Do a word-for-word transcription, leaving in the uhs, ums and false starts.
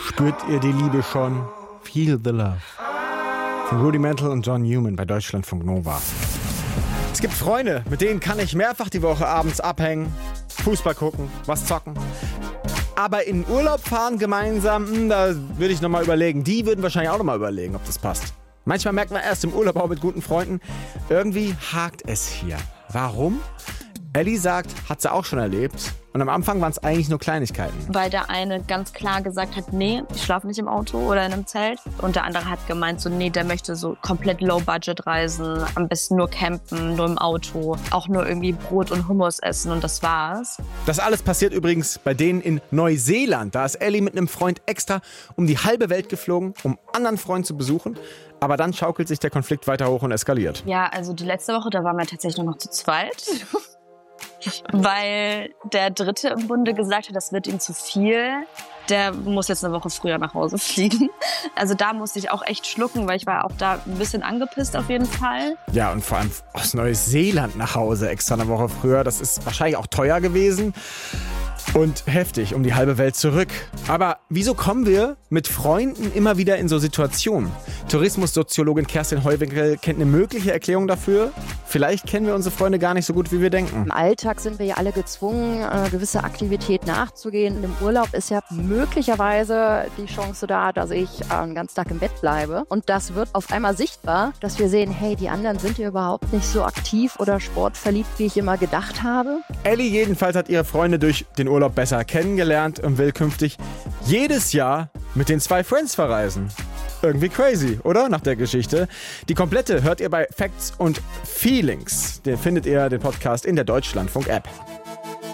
Spürt ihr die Liebe schon? Feel the love. Von Rudimental und John Newman bei Deutschlandfunk Nova. Es gibt Freunde, mit denen kann ich mehrfach die Woche abends abhängen, Fußball gucken, was zocken. Aber in Urlaub fahren gemeinsam, da würde ich nochmal überlegen. Die würden wahrscheinlich auch nochmal überlegen, ob das passt. Manchmal merkt man erst im Urlaub auch mit guten Freunden, irgendwie hakt es hier. Warum? Ellie sagt, hat sie auch schon erlebt. Und am Anfang waren es eigentlich nur Kleinigkeiten. Weil der eine ganz klar gesagt hat, nee, ich schlafe nicht im Auto oder in einem Zelt. Und der andere hat gemeint, so nee, der möchte so komplett Low-Budget reisen, am besten nur campen, nur im Auto, auch nur irgendwie Brot und Hummus essen und das war's. Das alles passiert übrigens bei denen in Neuseeland. Da ist Ellie mit einem Freund extra um die halbe Welt geflogen, um anderen Freund zu besuchen. Aber dann schaukelt sich der Konflikt weiter hoch und eskaliert. Ja, also die letzte Woche, da waren wir tatsächlich nur noch zu zweit. Weil der Dritte im Bunde gesagt hat, das wird ihm zu viel. Der muss jetzt eine Woche früher nach Hause fliegen. Also da musste ich auch echt schlucken, weil ich war auch da ein bisschen angepisst auf jeden Fall. Ja, und vor allem aus Neuseeland nach Hause extra eine Woche früher. Das ist wahrscheinlich auch teuer gewesen. Und heftig, um die halbe Welt zurück. Aber wieso kommen wir mit Freunden immer wieder in so Situationen? Tourismussoziologin Kerstin Heuwinkel kennt eine mögliche Erklärung dafür. Vielleicht kennen wir unsere Freunde gar nicht so gut, wie wir denken. Im Alltag sind wir ja alle gezwungen, eine gewisse Aktivität nachzugehen. Im Urlaub ist ja möglicherweise die Chance da, dass ich einen ganzen Tag im Bett bleibe. Und das wird auf einmal sichtbar, dass wir sehen, hey, die anderen sind ja überhaupt nicht so aktiv oder sportverliebt, wie ich immer gedacht habe. Ellie jedenfalls hat ihre Freunde durch den Urlaub besser kennengelernt und will künftig jedes Jahr mit den zwei Friends verreisen. Irgendwie crazy, oder? Nach der Geschichte. Die komplette hört ihr bei Facts und Feelings. Den findet ihr den Podcast in der Deutschlandfunk-App.